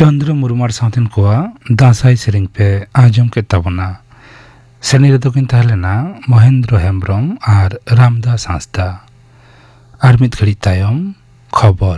चंद्र मुर्मू साउथेन कोआ दासाई सेरिंग पे आजम के तबना सेनी रेदोकिन ताहलेना महेंद्र हेम्ब्रम और रामदास हांसदा और मित घड़ी तायम खबर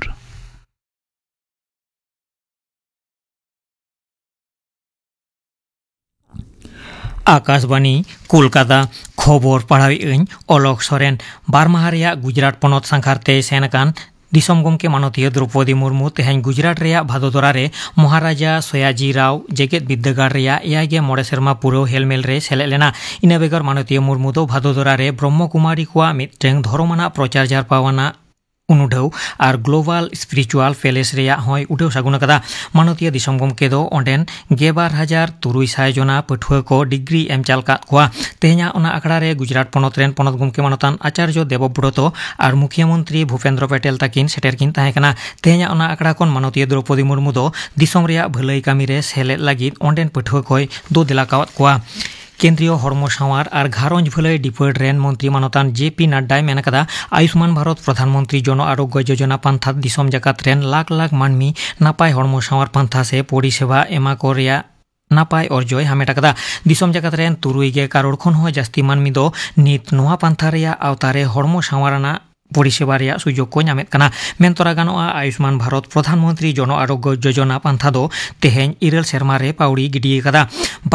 आकाशवाणी कोलकाता खबर पढ़ावी अलोक सोरेन बारमाहारिया गुजरात पनत सांखारते सेनकान दिसम गमके मानतीय द्रौपदी मुर्मू तेहन गुजरात रेया भादोदरा रे महाराजा सयाजी राव जेगेत बिद्दागार रेया एयागे मोड़े सेरमा पुरो हेलमेल रे सेलेद लेना इना बेगर मानतीय मुर्मू दो भादोदरा रे ब्रह्मकुमारी कोआ मिदटें धर्मना प्रचार जारपावाना उनुढाव और ग्लोबल स्पिरिचुअल पैलेस रेया हय उठाव सागुन कदा मानतीय दिसम गमके दो ओंडेन 12,300 जना पठुआ को डिग्री एम चालका कोआ तेहना ओना आखड़ा रे गुजरात पनत रेन पनत गमके मानतान आचार्य देवव्रत और मुख्यमंत्री भूपेन्द्र पटेल ताकिन सेटेरकिन ताहेकना तेहना ओना आखड़ा कोन मानतीय द्रौपदी मुर्मू दो दिसम रेया भलाई कामी रे सेलेद लागिद ओंडेन पठुआ कोय दो दिलाकावत कोआ केंद्रीय हरम सावार और घारंज भलाई डिपार्ट रेन मंत्री मानतान जेपी नड्डा मेनकदा आयुष्मान भारत प्रधानमंत्री जन आरोग्य योजना पांथा दिसम जाकात रेन लाख लाख मानमी नापाय हरम सावार पांथा से परिसेवा एमा को रेया नापाय अर्जय हामेटाकदा दिसम जाकात रेन 3 करोड़ खन हो जास्ती मानमी दो नित नोआ पांथा रेया आवतारे हरम सावाराना परिसेवा रेया सुयोग को नामेद कना मेनतरा गानोआ आयुष्मान भारत प्रधानमंत्री जन आरोग्य योजना पांथा दो तेहेन 2 सेरमा रे पाउड़ी गिडिये कदा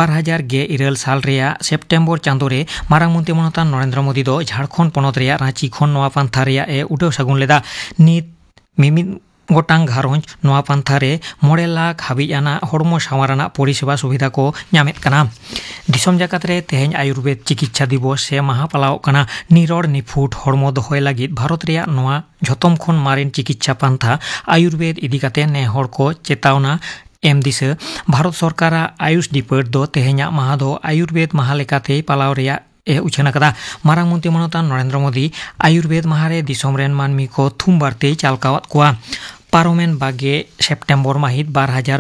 2012 साल रेया सेप्टेम्बर चांदो रे मारांग मंत्री मनतान नरेंद्र मोदी दो झारखंड पनत रेया रांची खन नोआ पांथा रेया ए उठाव सागुन लेदा नित मिमिद गोटांग घारंज नोआ पांथा रे 9 लाख हाबिजाना हरम सावाराना परिसेवा सुविधा को नामेद कना दिसम जाकात रे तेहेन आयुर्वेद चिकित्सा दिवस से माहा पालाव कना निरड़ निफुट हरम दोहय लागिद भारत रेया नोआ झतम खन मारेन चिकित्सा पांथा आयुर्वेद इदी काते ने हर को चेतावना एम दिसे भारत सरकार आयुष डिपार्ट दो तेहेना माहा दो आयुर्वेद माहा लेकाते पालाव रेया ए उछना कदा मारांग मंत्री मनतान नरेंद्र मोदी आयुर्वेद माहारे दिसम रेन मानमी को थुम बारते चालकावत कोआ पारोमेन बागे सेप्टेम्बर माहित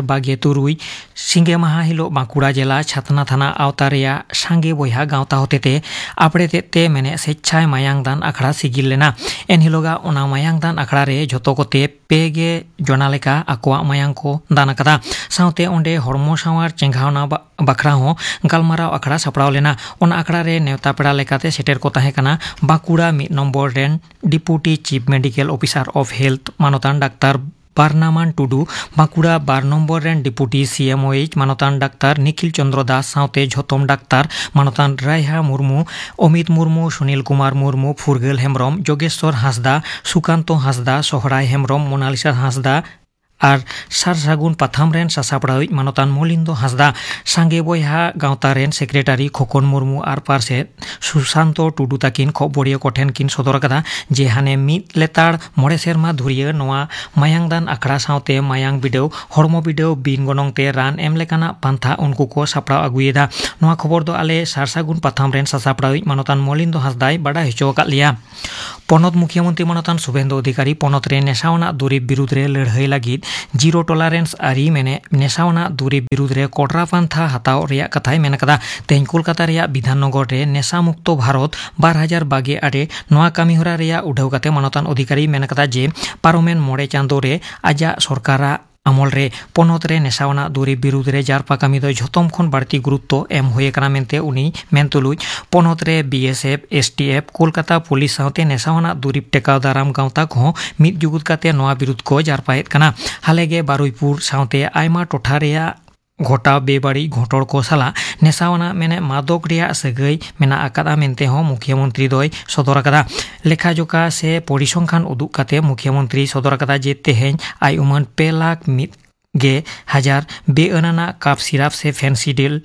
2023 सिंगे माहा हिलो बांकुड़ा जिला छातना थाना आवतारिया सांगे बयहा गावता होतेते आपड़े ते मेने स्वेच्छाय मायांग दान आखड़ा सिगिल लेना एन हिलोगा ओना मायांग दान आखड़ा रे जतो कोते पेगे जना लेका आकोआ मायांग को दान कदा साउते ओंडे हरमो सावार चेंघावना बाखरा हो गालमाराव आखड़ा सापड़ाव लेना ओना आखड़ा रे नेवता पेड़ा लेकाते सेटेर को ताहे कना Bankura 1 number rain deputy chief medical officer of health मानतान डाक्तार बारनामान Tudu Bankura 2 number rain deputy CMOH मानतान डाक्तार Nikhil Chandra Das साउते झतम डाक्तार मानतान रायहा Murmu Amit Murmu Sunil Kumar Murmu फुरगेल Hembrom Jogeshwar Hansda Sukanta Hansda Sohrai Hembrom Mona Lisa Hansda और सारसागुन पाथाम रेन सासापड़ाविज मानतान मलिंदो हांसदा सांगे बयहा गावता रेन सेक्रेटारी खकन मुर्मू और पार्षद सुशांत टुडू ताकिन खबरिया कोठेन किन सदर कदा जे हाने मिद लेताड़ 9 सेरमा धुरिया नोआ मायांग दान आखड़ा साउते मायांग बिडेव हरमो बिडेव बिन गनंगते रान एम लेकाना पांथा उनको को सापड़ाव आगुयेदा नोआ खबर दो आले सारसागुन पाथाम रेन सासापड़ाविज मानतान मलिंदो हांसदाय बाडा हिचो काद लिया पनत मुख्यमंत्री मानतान शुभेंदु अधिकारी पनत रे नेशावना दुरिब बिरुद्ध रे लड़ाई लागिद जीरो टॉलरेंस आरी मेने नेशावना दुरिब बिरुद्ध रे कोटरा पांथा हताव रेया कथाय मेन कदा तेन कोलकाता रेया विधाननगर रे नेशा मुक्त भारत 2022 नोआ कामीहरा रेया उठाव काते मानतान अधिकारी मेन कदा जे पारोमेन 9 चांदो रे आजा सरकारा अमल रे पनत रे नेशावना दुरिब बिरुद्ध रे जारपा कामी दो झतम खन बाड़ती गुरुत्व एम होये कना मेनते उनी मेनतुलुज पनत रे बीएसएफ एसटीएफ कोलकाता पुलिस साउते नेशावना दुरिब टेकाव दाराम गावता को मिद जुगुद काते नोआ बिरुद्ध को जारपायत कना हालेगे बारुईपुर साउते आयमा टोठा रेया घोटा बेबाड़ी घोटोड़ को साला नेशावना मेने मादक रेया सगई मेना आकादा मेनते हो मुख्यमंत्री दोय सदर कदा लेखा जोखा से परिसंख्यान उदुग काते मुख्यमंत्री सदर कदा जे तेहेन आय उमान 2,01,000 बेअनाना काप सिराप से फैंसी डील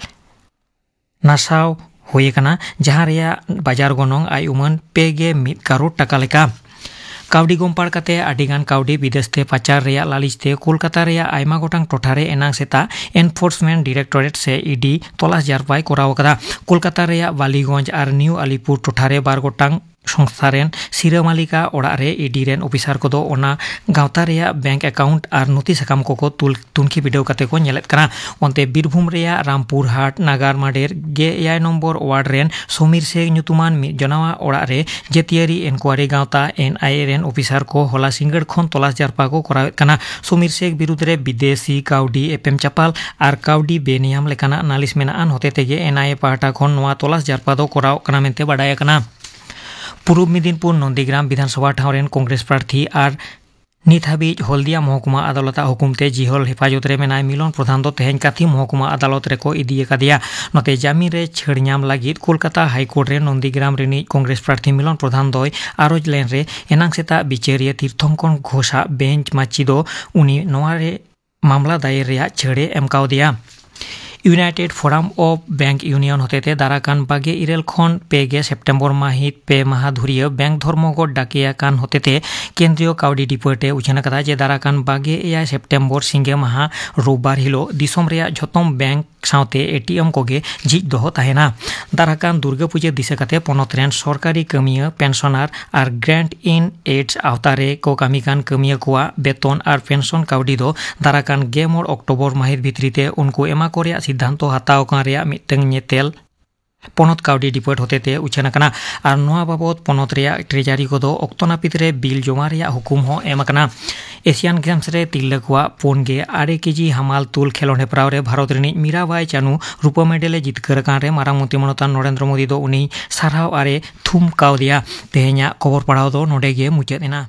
नासाव होये कना जहां रेया बाजार गनंग आय उमान 2.1 करोड़ टाका लेका कावडी गम्पाड़ काते आडिगान कावडी विदेशते पाचार रेया लालिचते कोलकाता रेया आयमा गोटांग टोठारे एनांग सेता एनफोर्समेंट डायरेक्टरेट से ईडी तलाश जारपाय कराव कदा कोलकाता रेया बालीगंज और न्यू अलीपुर टोठारे 12 गोटांग संस्था रेन सिरा मालिका ओड़ा रे ईडी रेन ऑफिसर को दो ओना गावता रेया बैंक अकाउंट आर नोटिस सकाम को तुनखी वीडियो कते को नेलेत कना ओनते बीरभूम रेया रामपुर हाट नागार माडेर गे 8 number ward rain Sameer Sheikh ᱧᱩᱛᱩᱢᱟᱱ ᱢᱤᱫ ᱡᱚᱱᱟᱣᱟ ᱚᱲᱟᱜ ᱨᱮ ᱡᱟᱹᱛᱤᱭᱟᱹᱨᱤ ᱮᱱᱠᱩᱣᱟᱨᱤ ᱜᱟᱶᱛᱟ NIA ᱨᱮᱱ ᱚᱯᱷᱤᱥᱟᱨ ᱠᱚ ᱦᱚᱞᱟ ᱥᱤᱸᱜᱟᱹᱲ ᱠᱷᱚᱱ ᱛᱚᱞᱟᱥ ᱡᱟᱨᱯᱟ ᱠᱚ ᱠᱚᱨᱟᱣᱮᱫ ᱠᱟᱱᱟ ᱥᱚᱢᱤᱨ শেখ বিরুদ্ধে রে বিদেশি কাউডি এপএম চাপাল আর কাউডি বেনিয়াম লেকানা নালিশ মেনাআন হতে তেগে NIA পাহटा खन नोआ तलास जारपा दो कराव कना मेनते बाडाय कना पूर्व मेदिनीपुर नंदीग्राम विधानसभा ठाव रेन कांग्रेस प्रार्थी और नित हाबिज हल्दिया महकुमा अदालत हुकुमते जिहल हेफाजत रे मेनाय मिलन प्रधान दो तेहेन काथी महकुमा अदालत रे को इदी कादिया नते जामिन रे छेड़ नाम लागिद कोलकाता हाईकोर्ट रे नंदीग्राम रेनी कांग्रेस प्रार्थी मिलन प्रधान दोय आरोज लेन रे एनांग सेता बिचारिया तीर्थंकन घोषा बेंच माची दो उनी नोआ रे मामला दायर रे छेड़े एमकाव दिया United forum of bank union होते दाराकान बागे इरेल खन पेगे सेप्टेम्बर माहित पे माह धुरिया बैंक धर्मघट डाकिया कान होते केंद्रीय काउडी डिपोटे उछना कदा जे दाराकान बागे 8 सेप्टेम्बर सिंगे माह रोबबार हिलो दिसम रेया झतम बैंक साउते एटीएम कोगे झिज दोहो ताहेना दाराकान दुर्गा पूजा दिशा कते पनत रेन सरकारी कमिया पेंशनर और ग्रांट इन एड्स आवतारे को कामिकान कमिया कोआ बेतन और पेंशन काउडी दो दाराकान 10 अक्टोबर माहित भित्रीते उनको एमा कोरिया सिद्धांतो हताव कान रेया मिटंग नेतेल पनत काउडी डिपोट होते उछना कना और नोआ बाबत पनत रेया ट्रेजारी को दो अक्तनापित रे बिल जमा रेया हुकुम हो एमकना एशियान गेम्स रे तिलकुआ 4 केजी हमाल तुल खेलोन हेपराव रे भारत रेनी मीराबाई चानू रूपा मेडल जितकर कान रे मारांग मंत्री मनोता नरेंद्र मोदी दो उनी साराव आरे थुम काव दिया तेहे냐 खबर पढ़ाव दो नोडे गे मुचाद एना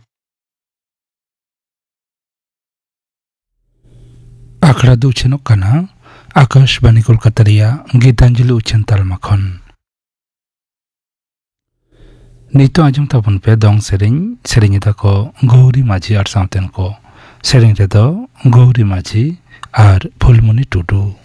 आखड़ा दो उछनो कना आकाशवाणी कोलकाता रिया गीतांजलि उछन तालमा खन नितो आजम ताबन पे दंग सेरेंग को गौरी माझी आर सावतेन को सेरेंग रे दो गौरी माझी आर फुलमणि टुडू।